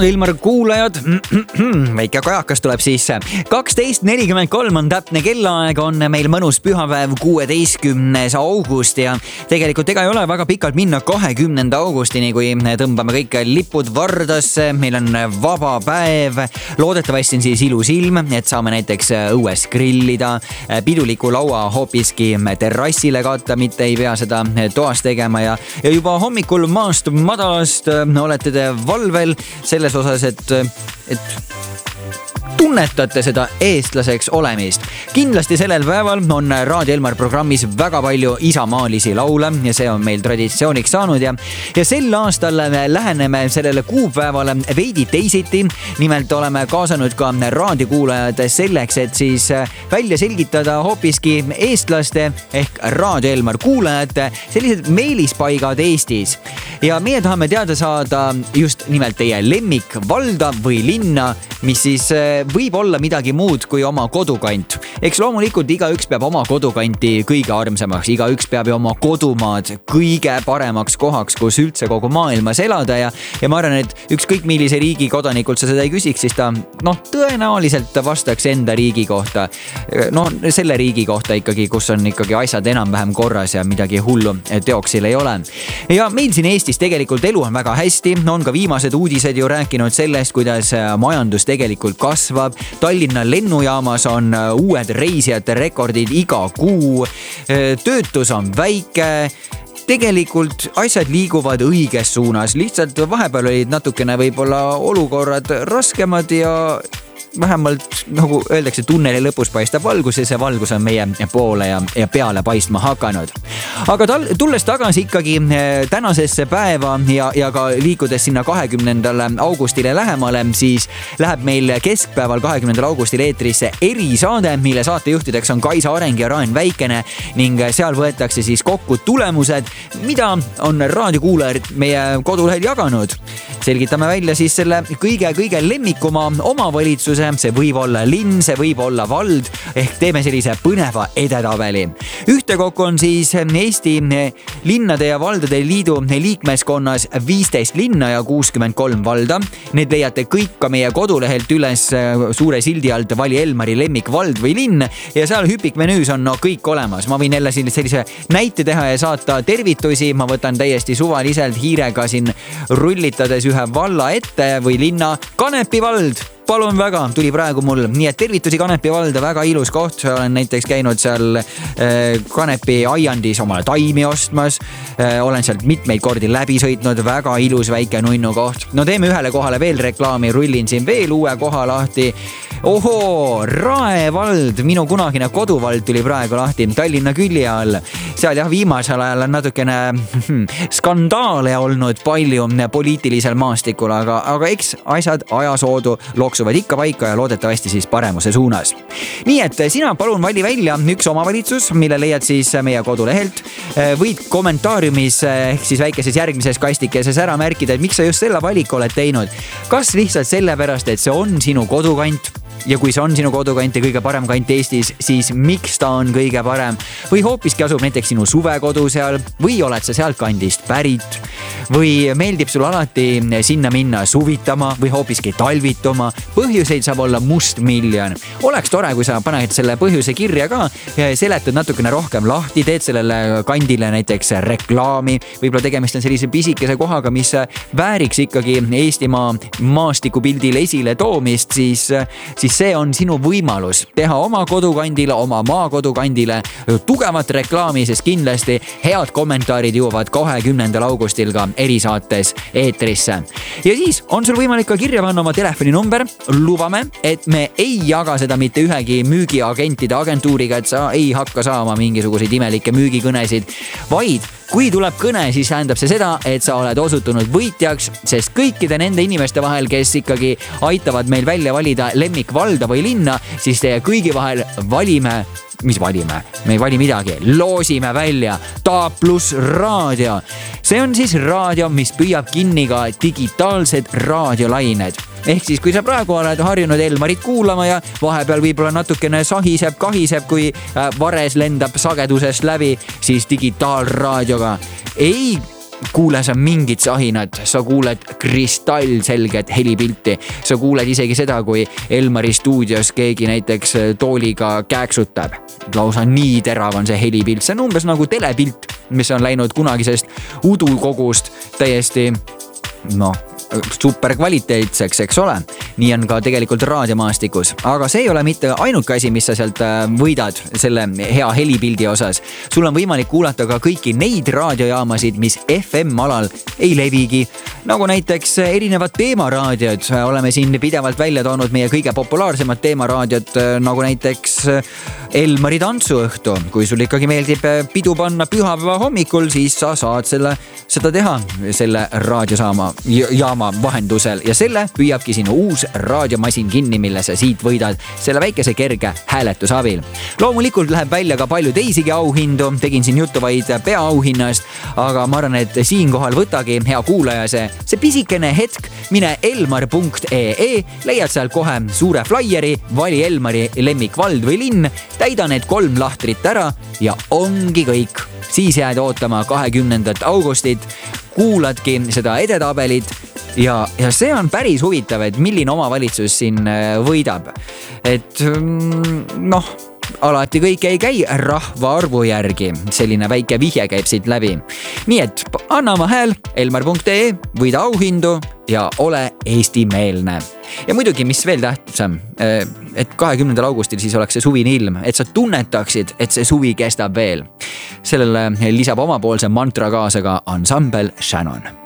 Ilmar kuulajad, väike kajakas tuleb sisse. 12.43 on täpne kellaaeg, on meil mõnus pühapäev 16. august ja tegelikult ega ei ole väga pikalt minna 20. augustini, kui tõmbame kõik lipud vardasse. Meil on vaba päev, loodetavasti on siis ilus ilm, et saame näiteks õues grillida, piduliku laua hoopiski terrassile katta, mitte ei pea seda toas tegema ja juba hommikul maast madalast olete te valvel selles osas, et tunnetate seda eestlaseks olemist. Kindlasti sellel päeval on Raadio Elmar programmis väga palju isamaalisi laule ja see on meil traditsiooniks saanud ja sel aastal läheneme sellele kuupäevale veidi teisiti. Nimelt oleme kaasanud ka raadiokuulajad selleks, et siis välja selgitada hoopiski eestlaste ehk Raadio Elmar kuulajate sellised meelispaigad Eestis. Ja meie tahame teada saada just nimelt teie lemmikvalda või linna, mis siis võib olla midagi muud kui oma kodukant. Eks loomulikult igaüks peab oma kodukanti kõige armsamaks, igaüks peab oma kodumaad kõige paremaks kohaks, kus üldse kogu maailmas elada ja ma arvan, et ükskõik millise riigi kodanikult sa seda ei küsiks, siis ta tõenäoliselt vastaks enda riigi kohta. Selle riigi kohta ikkagi, kus on ikkagi asjad enam-vähem korras ja midagi hullu teoksil ei ole. Ja meil siin Eestis tegelikult elu on väga hästi, on ka viimased uudised ju rääkinud sellest, kuidas majandus tegelikult kasvab. Tallinna lennujaamas on uued reisijate rekordid iga kuu. Töötus on väike. Tegelikult asjad liiguvad õiges suunas. Lihtsalt vahepeal olid natukene võib-olla olukorrad raskemad ja vähemalt, nagu öeldakse, tunneli lõpus paistab valgus ja see valgus on meie poole ja peale paistma hakanud. Aga tulles tagasi ikkagi tänasesse päeva ja ka liikudes sinna 20. augustile lähemale, siis läheb meil keskpäeval 20. augustil eetrisse erisaade, mille saatejuhtideks on Kaisa Areng ja Raan Väikene ning seal võetakse siis kokku tulemused, mida on raadiokuulajad meie kodulehel jaganud. Selgitame välja siis selle kõige lemmikuma omavalitsuse. See võib olla linn, see võib olla vald, ehk teeme sellise põneva edetabeli. Ühtekokku on siis Eesti linnade ja valdade liidu liikmeskonnas 15 linna ja 63 valda. Need leiate kõik ka meie kodulehelt üles suure sildi alt Vali Elmari lemmikvald või linn ja seal hüpikmenüüs on kõik olemas. Ma võin jälle sellise näite teha ja saata tervitusi. Ma võtan täiesti suvaliselt hiirega siin rullitades ühe valla ette või linna. Kanepi vald. Palun väga, tuli praegu mul. Nii et tervitusi Kanepi valda, väga ilus koht. Olen näiteks käinud seal Kanepi aiandis omale taimi ostmas. Olen sealt mitmeid kordi läbi sõitnud, väga ilus väike nunnu koht. No teeme ühele kohale veel reklaami, rullin siin veel uue koha lahti. Ohoo, Rae vald, minu kunagine koduvald tuli praegu lahti Tallinna külje all. Seal jah, viimasel ajal on natukene skandaale olnud palju poliitilisel maastikul, aga eks asjad ajasoodu loksuvad ikka paika ja loodetavasti siis paremuse suunas. Nii et sina palun vali välja üks omavalitsus, mille leiad siis meie kodulehelt. Võid kommentaariumis ehk siis väikeses järgmises kastikeses ära märkida, et miks sa just selle valiku oled teinud. Kas lihtsalt sellepärast, et see on sinu kodukant? Ja kui see on sinu kodukant ja kõige parem kant Eestis, siis miks ta on kõige parem? Või hoopiski asub näiteks sinu suvekodu seal või oled sa sealt kandist pärit? Või meeldib sul alati sinna minna suvitama või hoopiski talvituma? Põhjuseid saab olla mustmiljon. Oleks tore, kui sa paned selle põhjuse kirja ka ja seletad natukene rohkem lahti, teed sellele kandile näiteks reklaami. Võib-olla tegemist on sellise pisikese kohaga, mis vääriks ikkagi Eestimaa maastikupildil esile toomist, siis see on sinu võimalus teha oma kodukandile, oma maakodukandile tugevat reklaami, sest kindlasti head kommentaarid jõuavad 20. augustil ka erisaates eetrisse. Ja siis on sul võimalik ka kirja panna oma telefoninumber. Lubame, et me ei jaga seda mitte ühegi müügiagentide agentuuriga, et sa ei hakka saama mingisuguseid imelikke müügikõnesid, vaid kui tuleb kõne, siis tähendab see seda, et sa oled osutunud võitjaks, sest kõikide nende inimeste vahel, kes ikkagi aitavad meil välja valida lemmikvalda või linna, siis teie kõigi vahel valime. Me ei vali midagi, loosime välja Taap pluss raadio. See on siis raadio, mis püüab kinni ka digitaalsed raadiolained. Ehk siis, kui sa praegu oled harjunud Elmarit kuulama ja vahepeal võib-olla natukene sahiseb, kahiseb, kui vares lendab sagedusest läbi, siis digitaalraadioga ei kuule sa mingit sahinat, sa kuuled kristallselget helipilti, sa kuuled isegi seda, kui Elmari stuudios keegi näiteks tooliga kääksutab. Lausa nii terav on see helipilt, see on umbes nagu telepilt, mis on läinud kunagisest udukogust täiesti super kvaliteetseks, eks ole. Nii on ka tegelikult raadiomaastikus, aga see ei ole mitte ainuke asi, mis sa sealt võidad selle hea helipildi osas. Sul on võimalik kuulata ka kõiki neid raadiojaamasid, mis FM-alal ei levigi, nagu näiteks erinevad teemaraadiod. Oleme siin pidevalt välja toonud meie kõige populaarsemad teemaraadiod, nagu näiteks Elmari tantsuõhtu. Kui sul ikkagi meeldib pidu panna pühapäeva hommikul, siis sa saad seda teha selle raadiojaama vahendusel ja selle püüabki sinu uus raadiomasin kinni, mille sa siit võidad selle väikese kerge hääletuse abil. Loomulikult läheb välja ka palju teisigi auhindu, tegin siin juttu vaid peaauhinnast, aga ma arvan, et siinkohal võtagi hea kuulaja see pisikene hetk, mine elmar.ee, leiad seal kohe suure flyeri, vali Elmari lemmikvald või linn, täida need 3 lahtrit ära ja ongi kõik. Siis jääd ootama 20. augustit, kuuladki seda edetabelit ja see on päris huvitav, et milline omavalitsus siin võidab. Et alati kõik ei käi rahvaarvu järgi. Selline väike vihje käib siit läbi. Nii et anna oma hääl elmar.ee, võida auhindu ja ole eestimeelne. Ja muidugi, mis veel tähtsam, et 20. augustil siis oleks see suvine ilm, et sa tunnetaksid, et see suvi kestab veel. Sellele lisab omapoolse mantra kaasa ka ansambel Shannon.